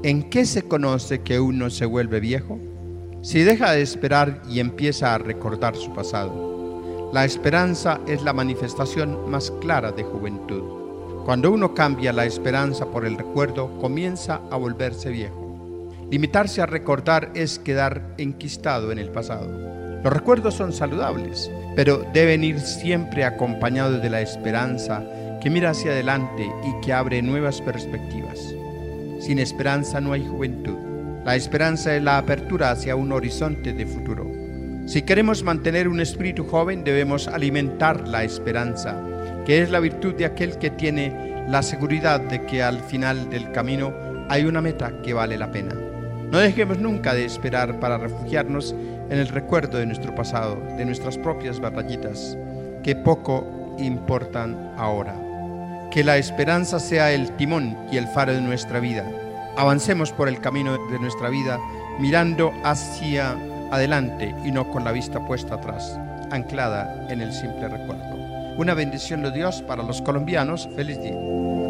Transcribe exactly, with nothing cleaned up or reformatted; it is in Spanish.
¿En qué se conoce que uno se vuelve viejo? Si deja de esperar y empieza a recordar su pasado. La esperanza es la manifestación más clara de juventud. Cuando uno cambia la esperanza por el recuerdo, comienza a volverse viejo. Limitarse a recordar es quedar enquistado en el pasado. Los recuerdos son saludables, pero deben ir siempre acompañados de la esperanza que mira hacia adelante y que abre nuevas perspectivas. Sin esperanza no hay juventud. La esperanza es la apertura hacia un horizonte de futuro. Si queremos mantener un espíritu joven, debemos alimentar la esperanza, que es la virtud de aquel que tiene la seguridad de que al final del camino hay una meta que vale la pena. No dejemos nunca de esperar para refugiarnos en el recuerdo de nuestro pasado, de nuestras propias batallitas, que poco importan ahora. Que la esperanza sea el timón y el faro de nuestra vida. Avancemos por el camino de nuestra vida mirando hacia adelante y no con la vista puesta atrás, anclada en el simple recuerdo. Una bendición de Dios para los colombianos. Feliz día.